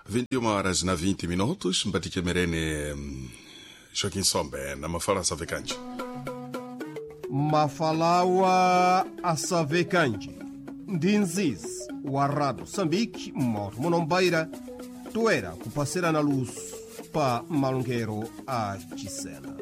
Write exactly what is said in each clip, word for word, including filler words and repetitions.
vinte e uma horas na vinte minutos, Mbatichemerene Joaquim Sombe, na Mafala Savekanje. Mafalawa Asavekanje. Ndinziz, Warrado Moçambique, Mor Monombaira, Toera, Cupaceira na Luz, Pa Malungueiro, a Gisela.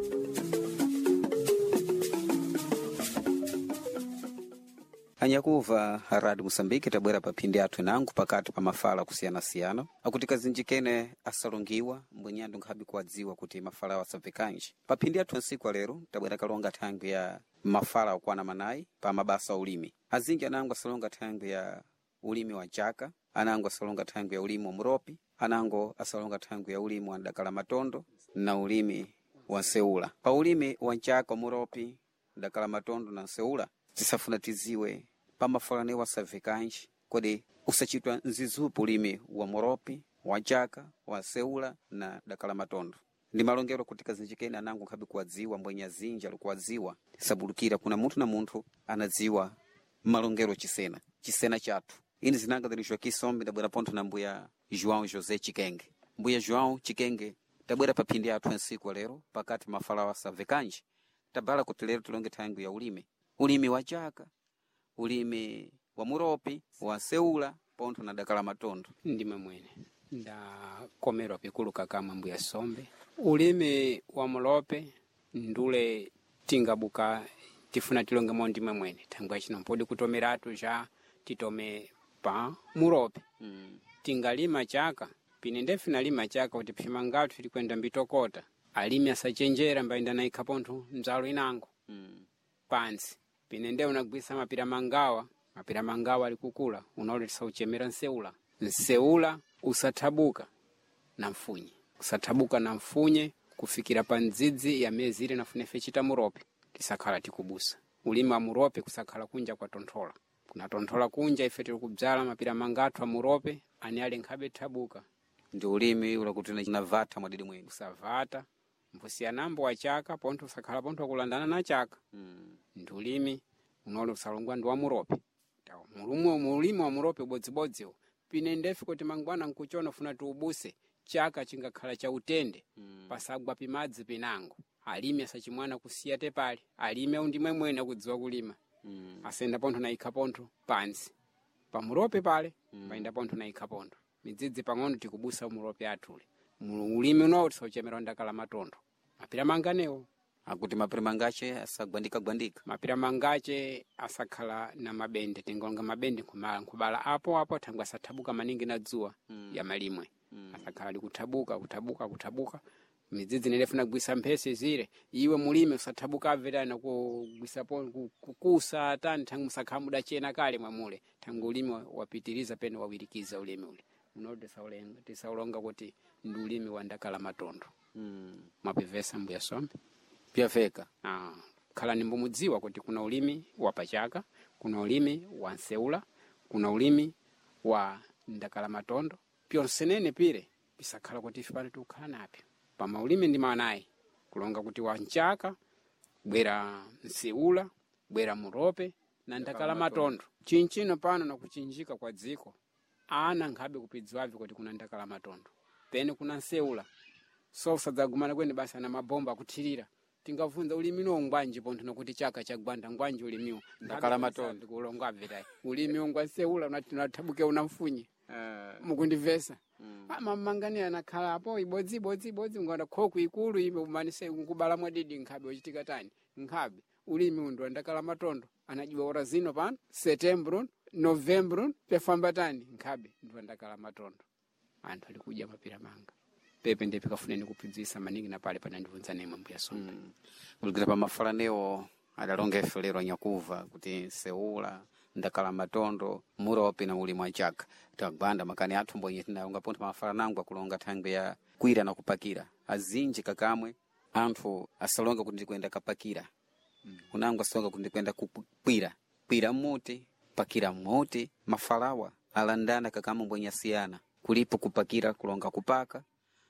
Anyakuva Rádio Moçambique tabwera papindi athu nangu pakati pa mafala kusiyana-siyana akuti kazinjikene asalungiwa mbwenyandu nkhabi kuwadziwa kuti mafala wasavekanje. Papindi athu nsiku alero tabwera kalonga thangu ya mafala okwana manayi pa mabasa ulimi. Azinji anangu asalonga thangu ya ulimi wa chaka, anangu asalonga thangu ya ulimi wa muropi, anangu asalonga thangu ya ulimi wa ndakala matondo na ulimi wa nseula. Pa ulimi wa chaka, muropi, ndakala matondo na nseula tisafuna tiziwe pamafalane wasavekanje kodi usachitwa nzizupu ulimi wa muropi, wa chaka, wa nseula na ndakala matondo. Ndi malongero kuti kazinjikene anangu nkhabi kuwadziwa mbwenya zinji alikuwadziwa sabulukira kuna munthu na munthu anadziwa malongero chisena chisena chathu. Ini zinanga zili Joaquim Sombe tabwera pontho na mbuya João José Chikenge. Mbuya João Chikenge tabwera papindi athu nsiku lero pakati mafala wasavekanje tabala kuti lero tulonge thangu ya ulimi ulimi wa chaka, ulimi wa muropi, wa nseula pontho na ndakala matondo. Ndime mwene nda komero pikulu kakama mbuya Sombe. Ulimi wa murope ndule tingabuka tifuna tilonge mo ndime mwene thangu achino mpodi kutomeratu ja titome pa murope. Mm. Tingalima chaka pinende finalima chaka kuti pima ngatu tili kwenda mbitokota alimi asachenjera mbaenda na ikapontho mzalo inango. Mm. Pansi pinende unagwisa mapira mangawa mapira mangawa alikukula unaolesa uchemera nseula nseula usathabuka na mfunye usathabuka na mfunye kufikira pa ndzidzi ya mezi ile nafunefe chita murope tisakhala tikubusa ulima wa murope kusakhala kunja kwa tonthola kuna tonthola kunja ife tili kubyala mapira mangatu a murope ani ale nkhabe thabuka ndi ulimi ula kuti na vata mwadidi mwenu usavata mpusiya nambo wa chaka pontho usakhala pontho kulandana na chaka. Mm. Ndi ulimi unole usalongwa ndi wa murope tawo mulumu mulimi wa murope bodzibodzi pinendefe kuti mangwana nkuchona funa tuubuse chaka chingakhala cha utende. Mm. Pasagwa pimadzi pinango alimi asachimwana kusiya tepali alimi undimwe mwene kudziwa kulima. Mm. Asenda pontho na ikhapontho pansi pa murope pale. Mm. Paenda pontho na ikhapontho midzidzi pang'ono tikubusa murope athule ulimi uno sauchemera ndakala matondo mapira manganewo akuti mapira mangache asagwandika gwandika mapira mangache asakhala na mabende tingonga mabende kumala nkubala apo apo thangwa sathabuka maningi na dzuwa. Mm. Ya malimwe. Mm. Asakhala likuthabuka kuthabuka kuthabuka midzidzi nelefuna gwisa mphese zile iwe mulime usathabuka avera na kugwisa po kukusa tani thangu musakhala muda chena kale mwamule thangu ulimi wapitiliza pene wawirikiza ulimi ule unode saulenga tisaulonga kuti ndi ulimi wa ndakala matondo. Mm. Mapivesa mbuya Sombe pia feka. Ah, khala nimbumudziwa kuti kuna ulimi wa pachaka, kuna ulimi wa nseula, kuna ulimi wa ndakala matondo. Pio senene pire pisakhala kuti ifipale tukhala napi pama ulimi ndi manayi kulonga kuti wa nchaka bwera nseula bwera murope na ndakala matondo. Chinchino pano na kuchinjika kwa dziko ana nkhabe kupidziwavi kuti kuna ndakala matondo pene kuna nseula so sadzagumana kwene basa na mabomba kuthirira tingavunza ulimi no ngwanji pontho nokuti chaka cha gwanda ngwanji ulimiwo ndakala matondo kulonga avirayi ulimi ngwa nseula unathabuke unamfunye. Uh, mukundivesa. Mm. Ama mangani anakhala apo ibodzi ibodzi ibodzi ngona khoku ikulu ibe umanise ngubala mwadidi nkhabe uchitika tani nkhabe ulimi ndo ndakala matondo anajiwa ora zino pano September November pefamba tani nkhabe ndo ndakala matondo anthu alikuja mapira manga pepe ndepe kafuneni kupidzisa maningi na pale panandivunza nemwe mbuya Sombe. Mm. Ulikira pa mafalanewo adalonga ife lero Nyakuva kuti nseula ndakala matondo murope na ulimi wa chaka tagwanda makani athu mbonye tinalonga pontho mafala nangu akulonga thangu ya kwira na kupakira azinji kakamwe anthu asalonga kuti kwenda kapakira. Mm. Unangu asalonga kuti kwenda kukwira kwira muti pakira muti mafalawa alandana kakamwe mbonye siyana kulipo kupakira kulonga kupaka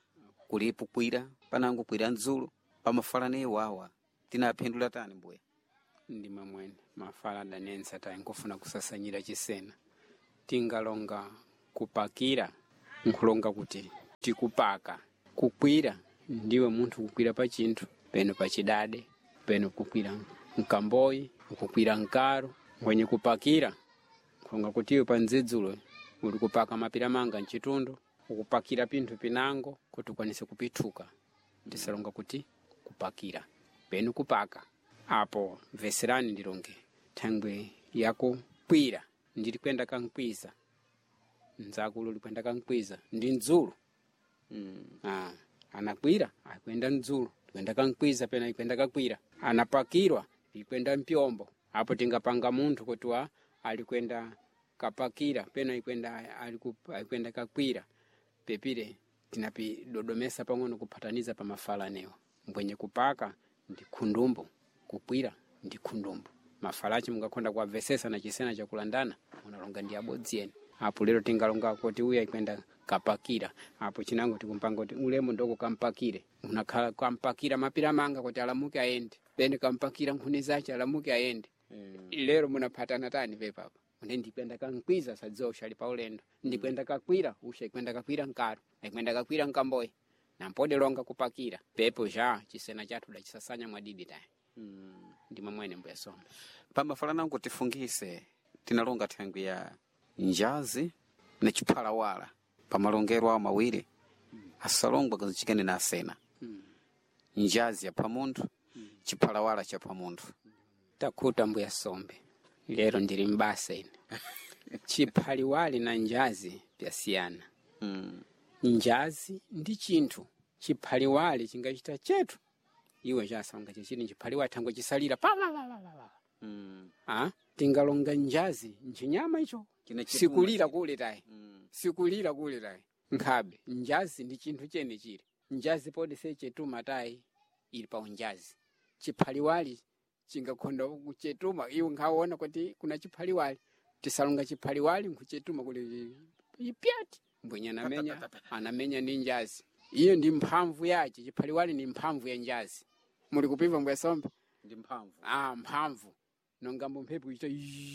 kulipo kwira panangu kwira nzulu pa mafalane wawa tinaphendula tani mbuya. Ndima mwene mafala danensa ta nkufuna kusasanyira chisena tingalonga kupakira nkulonga kuti tikupaka kukwira ndiwe munthu kukwira pa chinthu peno pa chidade peno kukwira mkamboyi kukwira mkaro kwenye kupakira nkulonga kuti iwe pa ndzidzulo uli kupaka mapira manga mchitundu ukupakira pinthu pinango kuti ukwanise kupithuka tisalonga kuti kupakira peno kupaka apo veserani ndilonge thangwe yako kwira ndili kwenda kankwiza nzakulu uli kwenda kankwiza ndi ndzulu mm. ah anakwira akwenda ndzulu kwenda kankwiza pena ikwenda kakwira anapakirwa ikwenda mpyombo apo tingapanga munthu kuti wa alikwenda kapakira pena ikwenda alikwenda kakwira pepire tinapi dodomesa pang'ono kupataniza pa mafala newa mbwenye kupaka ndi khundumbu kukwira ndi khundumbu mafalachi mungakonda kwa vesesa na chisena cha kulandana unalonga ndi abodzieni apo lero tingalonga kuti uya ikwenda kapakira apo chinango tikumpanga kuti ulemo ndoko kampakire unakhala kampakira mapira manga kuti alamuke aende then kampakira nkhuni zache alamuke aende mm. lero munapatana tani pepa papa une ndikwenda kankwiza sadzo ushali pa ulendo ndikwenda kakwira usha ikwenda kakwira nkaro ikwenda kakwira nkamboyi na mpode longa kupakira pepo ja chisena chatu dachisasanya mwadidi tayi mm. ndi mamwene mbuya sombe pamafala nangu tifungise tinalonga thangu ya njazi na chiphalawala pamalongero mawiri mm. asalongwa kazichikene na asena mm. njazi ya pamuntu mm. chiphalawala cha pamuntu mm. takuta mbuya sombe lero ndiri mbasa ine chiphaliwali na njazi pyasiyana mm. njazi ndi chinthu chiphaliwali chingachita chetu iwe jasanga chichini chiphaliwali tango chisalira pa pa pa pa mm. ah tingalonga njazi nchinyama icho sikulira kule tayi mm. sikulira kule tayi nkhabe njazi ndi chinthu chene chile njazi pode sechetuma tayi ili pa njazi chiphaliwali chingakonda kuchetuma iwe ngaona kuti kuna chiphaliwali tisalonga chiphaliwali nkuchetuma kule ipyati mbwenya namenya anamenya ndi njazi iyo ndi mphamvu yache chiphaliwali ni mphamvu ya njazi muli kupiva mbwe sombe ndi mphamvu ah mphamvu nongambo mphepo icho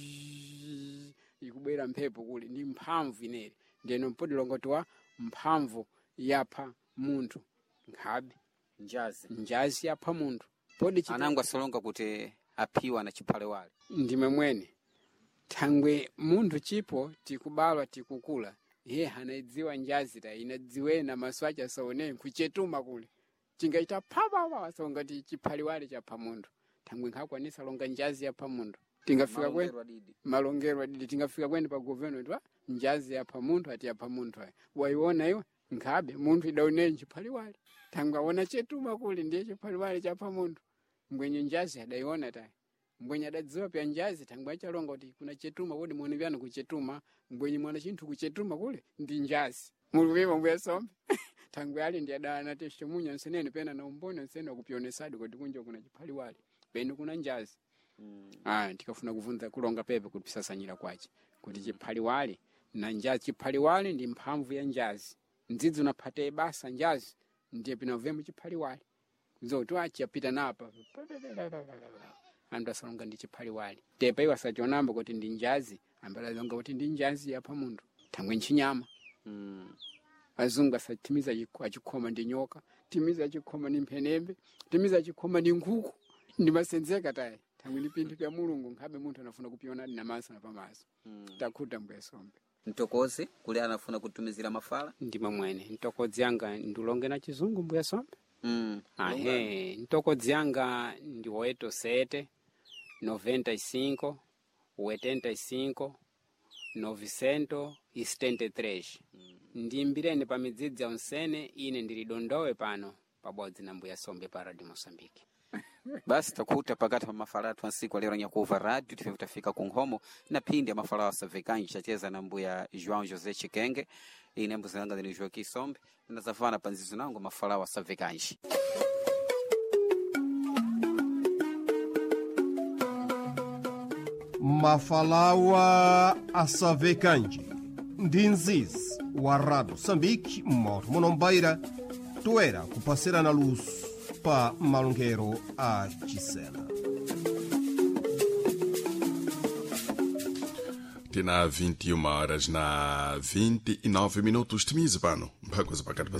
ikubwera mphepo kule ndi mphamvu inere ndeno mpodi longotwa mphamvu yapha munthu nkhabe njazi njazi yapha munthu podi anangwa solonga kuti aphiwa na chiphaliwali ndime mwene thangwe munthu chipo tikubalwa tikukula ye hanaidziwa njazi ta inadziwena maswacha saone kuchetuma kule chingaita papa papa songa ti chiphaliwali cha pamundo thangwe nkakwanisa longa njazi ya pamundo tingafika kwe malongero adidi tingafika kwende pa governor twa njazi ya pamundo ati ya pamundo waiona iwe ngabe munthu idaone chiphaliwali thangwe aona chetuma kule ndiye chiphaliwali cha pamundo mbwenye njazi adaiona ta mbwenye adadziwa pya njazi thangwe achalonga kuti kuna chetuma kodi muone vyana kuchetuma mbwenye mwana chinthu kuchetuma kule ndi njazi muluvima mbwe sombe thangwe ali ndi adana tesho munya nsenene pena na umbona nsene kupionesadi kuti kunja kuna chiphaliwali peno kuna njazi mm. ah tikafuna kuvunza kulonga pepe kuti pisasanyira kwachi kuti chiphaliwali na njazi chiphaliwali ndi mphamvu ya njazi ndzidzi unaphate basa njazi ndiye pinovemu chiphaliwali zoto achapita napa anda salonga ndi chiphaliwali tepa iwa sachonamba kuti ndi njazi ambala zonga kuti ndi njazi ya pamundo thangwe nchinyama mm. azunga satimiza achikhoma ndi nyoka timiza achikhoma ndi mphenembe timiza achikhoma ndi nkhuku ndi masenzeka tayi thangwe ndi pinthu pya mulungu nkhabe munthu anafuna kupiona na maso na pamaso mm. takhuta mbwe sombe ntokozi kuli anafuna kutumizira mafala ndi mamwene ntokozi yanga ndulonge na chizungu mbwe sombe mm. ahe ntokozi yanga ndi oito sete noventa e cinco oitenta e cinco novecento e setenta e três mm. ndimbireni pa midzidzi ya unsene ine ndilidondowe pano pabodzi na mbuya sombe para di Moçambique. Basi takuta pakati pa mafala athu ansiku alero nyakuva radio tife kutafika kunhomo na pindi ya mafala wa Savekanji chacheza na mbuya João José Chikenge ine mbuzi nanga zini Joaquim Sombe na zavana panzizo nangu mafala wa Savekanji. Mafalawa Asavekanji Ndinziz wa Rádio Moçambique Moro Monombaira toera kupasira na luz pa malungero a Chisena. tena vinte e uma horas na vinte e nove minutos. Timize pano mpaka pakati pa